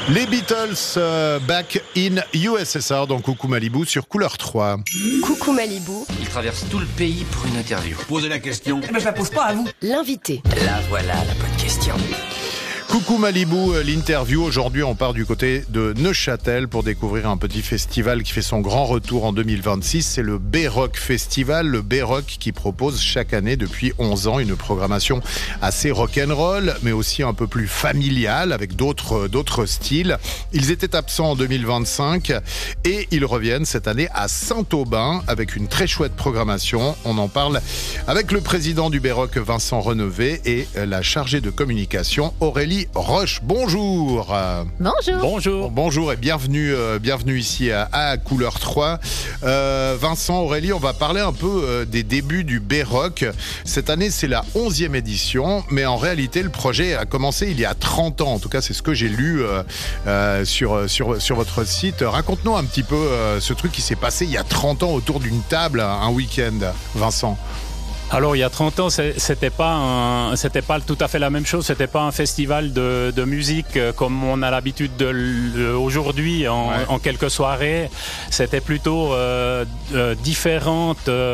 Les Beatles, back in USSR, dans Coucou Malibu sur Couleur 3. Coucou Malibu. Il traverse tout le pays pour une interview. Posez la question. Je la pose pas à vous. L'invité. Là voilà la bonne question. Coucou Malibu, l'interview. Aujourd'hui, on part du côté de Neuchâtel pour découvrir un petit festival qui fait son grand retour en 2026. C'est le B-Rock Festival. Le B-Rock qui propose chaque année depuis 11 ans une programmation assez rock'n'roll, mais aussi un peu plus familiale avec d'autres styles. Ils étaient absents en 2025 et ils reviennent cette année à Saint-Aubin avec une très chouette programmation. On en parle avec le président du B-Rock, Vincent Renové, et la chargée de communication, Aurélie Roche. Bonjour. Bonjour et bienvenue ici à Couleur 3. Vincent, Aurélie, on va parler un peu des débuts du B-Rock. Cette année, c'est la 11e édition, mais en réalité, le projet a commencé il y a 30 ans. En tout cas, c'est ce que j'ai lu sur votre site. Raconte-nous un petit peu ce truc qui s'est passé il y a 30 ans autour d'une table, un week-end, Vincent. Alors il y a 30 ans, c'était pas tout à fait la même chose. C'était pas un festival de musique comme on a l'habitude aujourd'hui en quelques soirées. C'était plutôt différents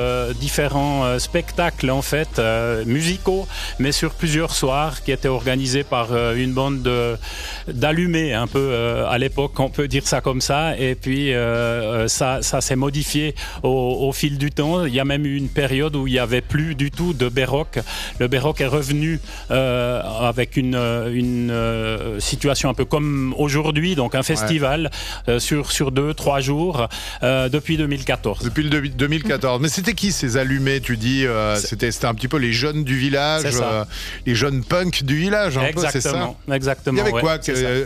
spectacles en fait musicaux, mais sur plusieurs soirs qui étaient organisés par une bande d'allumés un peu à l'époque, on peut dire ça comme ça. Et puis ça s'est modifié au fil du temps. Il y a même eu une période où il y avait plus du tout de B-Rock. Le B-Rock est revenu avec une situation un peu comme aujourd'hui, donc un festival sur 2-3 jours depuis 2014. Depuis 2014. Mais c'était qui ces allumés, tu dis c'était un petit peu les jeunes du village, les jeunes punks du village, un peu, c'est ça? Exactement. Il y avait quoi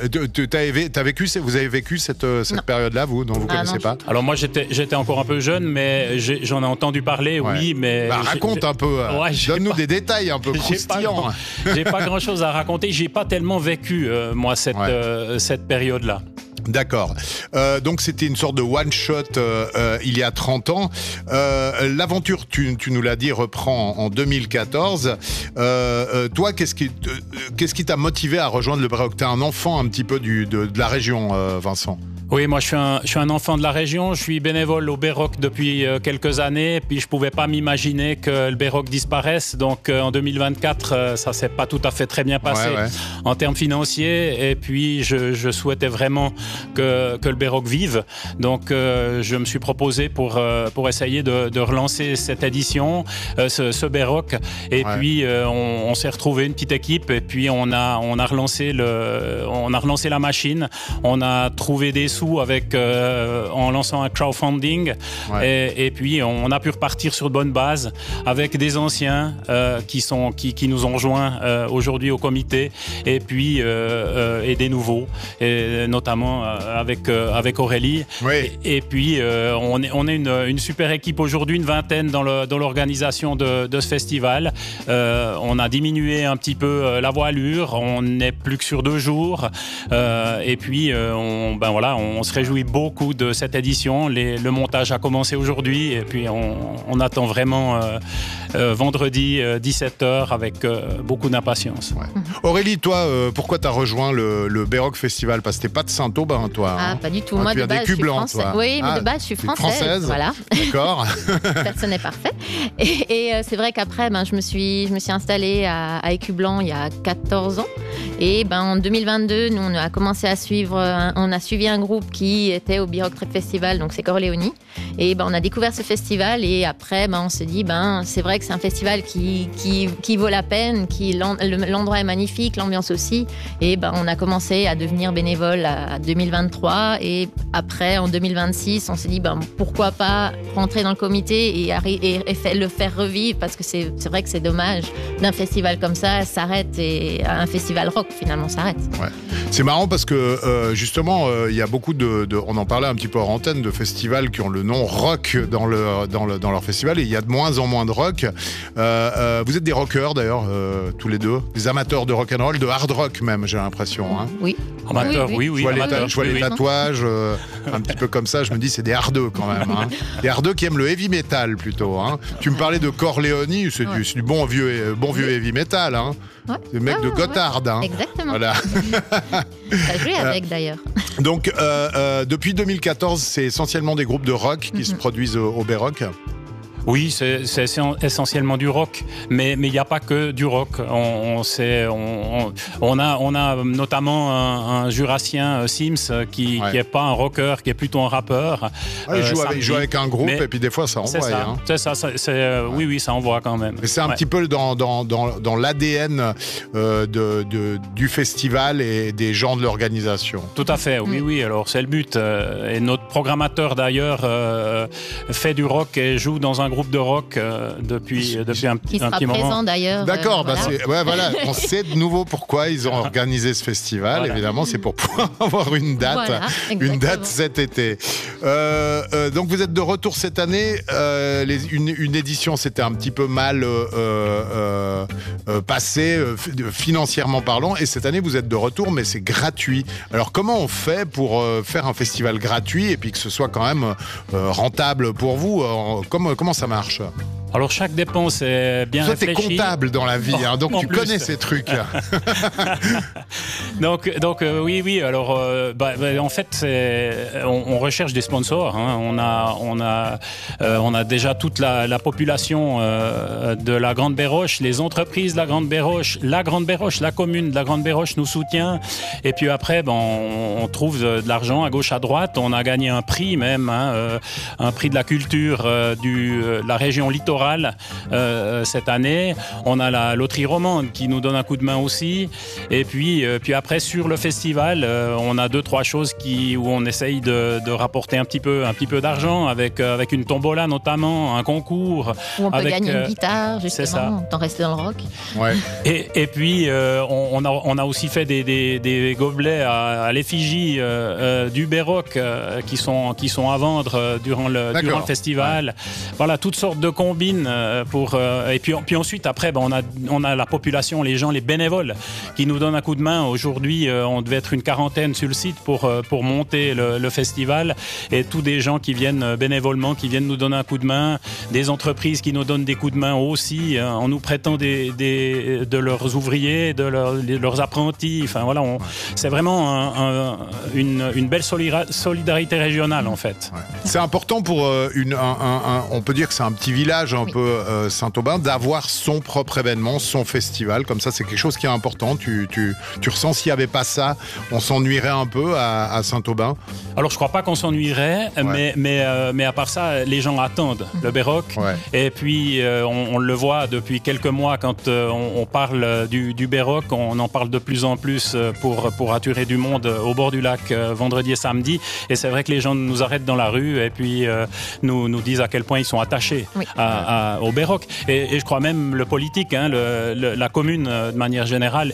vous avez vécu cette période-là, vous, dont vous ne connaissez pas? Alors moi, j'étais encore un peu jeune, mais j'en ai entendu parler, oui, mais... raconte un peu. Donne-nous des détails un peu croustillants. J'ai pas grand-chose à raconter. J'ai pas tellement vécu, moi, cette période-là. D'accord. Donc c'était une sorte de one-shot il y a 30 ans. L'aventure, tu nous l'as dit, reprend en 2014. Toi, qu'est-ce qui t'a motivé à rejoindre le B-Rock? T'es un enfant un petit peu de la région, Vincent. Oui, moi je suis un enfant de la région, je suis bénévole au B-Rock depuis quelques années, puis je pouvais pas m'imaginer que le B-Rock disparaisse, donc en 2024 ça s'est pas tout à fait très bien passé en termes financiers, et puis je souhaitais vraiment que le B-Rock vive, donc je me suis proposé pour essayer de relancer cette édition, ce B-Rock, et puis on s'est retrouvé une petite équipe, et puis on a relancé la machine, on a trouvé des sous en lançant un crowdfunding, et puis on a pu repartir sur de bonnes bases avec des anciens qui nous ont rejoints aujourd'hui au comité, et puis et des nouveaux, et notamment avec Aurélie, et puis on est une super équipe aujourd'hui, une vingtaine dans l'organisation de ce festival. On a diminué un petit peu la voilure, on n'est plus que sur 2 jours, et puis on se réjouit beaucoup de cette édition. Le montage a commencé aujourd'hui, et puis on attend vraiment vendredi 17h avec beaucoup d'impatience. Aurélie, toi, pourquoi tu as rejoint le B-Rock Festival? Parce que t'es pas de Saint-Aubin, toi. Ah, pas du tout. Moi, de base, je suis française. Oui, mais de base, je suis française. Voilà. D'accord. Personne n'est parfait. Et c'est vrai qu'après, je me suis installée à Écublanc il y a 14 ans. Et en 2022, nous, on a commencé à suivre un groupe qui était au B-Rock Festival, donc c'est Corleone. Et on a découvert ce festival, et après, on se dit, c'est vrai que c'est un festival qui vaut la peine, l'endroit est magnifique, l'ambiance aussi. Et on a commencé à devenir bénévole à 2023, et après, en 2026, on s'est dit, pourquoi pas rentrer dans le comité et le faire revivre, parce que c'est vrai que c'est dommage d'un festival comme ça s'arrête, et un festival rock finalement s'arrête. C'est marrant parce que justement, il y a beaucoup on en parlait un petit peu hors antenne, de festivals qui ont le nom rock dans leur festival, et il y a de moins en moins de rock. Vous êtes des rockers d'ailleurs, tous les deux, des amateurs de rock'n'roll, de hard rock même, j'ai l'impression. Hein. Oui. Amateurs, oui. Je vois les tatouages, un petit peu comme ça, je me dis c'est des hardeux quand même. Hein. Des hardeux qui aiment le heavy metal plutôt. Hein. Tu me parlais de Corleone, c'est du bon vieux heavy metal. Hein. Ouais. Le mec de Gotthard. Hein. Exactement. Voilà. T'as joué avec d'ailleurs. Donc, depuis 2014, c'est essentiellement des groupes de rock qui se produisent au Bérocq. Oui, c'est essentiellement du rock, mais il n'y a pas que du rock. On a notamment un Jurassien, Sims, qui est pas un rocker, qui est plutôt un rappeur. Il joue avec un groupe et puis des fois ça envoie. C'est ça. Oui, ça envoie quand même. Mais c'est un petit peu dans l'ADN du festival et des gens de l'organisation. Tout à fait, oui. Alors c'est le but. Et notre programmateur d'ailleurs fait du rock et joue dans un groupe de rock depuis un petit moment. Qui sera présent d'ailleurs. D'accord, voilà. On sait de nouveau pourquoi ils ont organisé ce festival. Voilà. Évidemment, c'est pour pouvoir avoir une date cet été. Donc vous êtes de retour cette année. Une édition s'était un petit peu mal passée, financièrement parlant, et cette année vous êtes de retour, mais c'est gratuit. Alors comment on fait pour faire un festival gratuit et puis que ce soit quand même rentable pour vous? Comment ça marche? Alors chaque dépense est bien réfléchie. Toi, t'es comptable dans la vie, hein, donc tu connais ces trucs. donc oui. Alors en fait, on recherche des sponsors. Hein. On a déjà toute la population de la Grande Béroche, les entreprises de la Grande Béroche, la commune de la Grande Béroche nous soutient. Et puis après, on trouve de l'argent à gauche à droite. On a gagné un prix même, un prix de la culture de la région littorale. Cette année, on a la loterie romande qui nous donne un coup de main aussi, et puis après sur le festival, on a 2-3 choses où on essaye de rapporter un petit peu d'argent avec une tombola notamment, un concours où on peut gagner une guitare justement, tant rester dans le rock. Ouais. Et puis on a aussi fait des gobelets à l'effigie du Bérocq qui sont à vendre durant le festival. Ouais. Voilà, toutes sortes de combines et puis ensuite après on a la population, les gens, les bénévoles qui nous donnent un coup de main. Aujourd'hui on devait être une 40aine sur le site pour monter le festival, et tous des gens qui viennent bénévolement, qui viennent nous donner un coup de main, des entreprises qui nous donnent des coups de main aussi en nous prêtant de leurs ouvriers, de leurs apprentis. Enfin voilà, c'est vraiment une belle solidarité régionale en fait. Ouais. C'est important pour on peut dire que c'est un petit village un peu Saint-Aubin, d'avoir son propre événement, son festival. Comme ça, c'est quelque chose qui est important. Tu ressens, s'il n'y avait pas ça, on s'ennuierait un peu à Saint-Aubin? Alors, je ne crois pas qu'on s'ennuierait, mais à part ça, les gens attendent le Bérocq. Ouais. Et puis, on le voit depuis quelques mois quand on parle du Bérocq, on en parle de plus en plus pour attirer du monde au bord du lac vendredi et samedi. Et c'est vrai que les gens nous arrêtent dans la rue et puis nous disent à quel point ils sont attachés au Bérocq. Et je crois même le politique, la commune de manière générale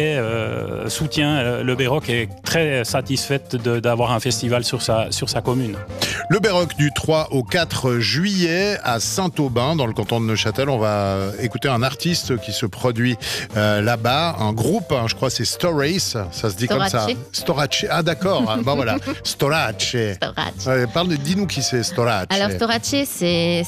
soutient le Bérocq et est très satisfaite d'avoir un festival sur sa commune. Le Bérocq du 3 au 4 juillet à Saint-Aubin dans le canton de Neuchâtel. On va écouter un artiste qui se produit là-bas, un groupe, je crois c'est Storace, ça se dit comme ça. Storace. Ah d'accord, voilà. Storace. Dis-nous qui c'est Storace. Alors Storace, c'est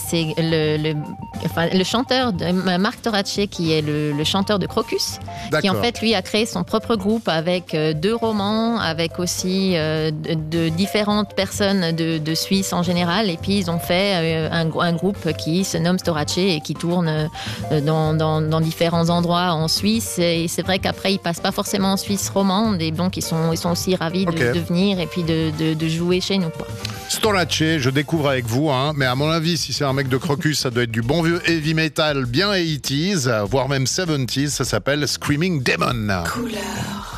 le chanteur de Marc Storace, qui est le chanteur de Crocus, qui en fait lui a créé son propre groupe avec 2 romans, avec aussi de différentes personnes de Suisse en général, et puis ils ont fait un groupe qui se nomme Storace et qui tourne dans différents endroits en Suisse. Et c'est vrai qu'après ils passent pas forcément en Suisse romande, et donc ils sont aussi ravis de venir et puis de jouer chez nous, quoi. Storace, je découvre avec vous, mais à mon avis, si c'est un mec de Crocus, ça doit être du bon vieux heavy metal bien 80s, voire même 70s. Ça s'appelle Screaming Demon. Couleur.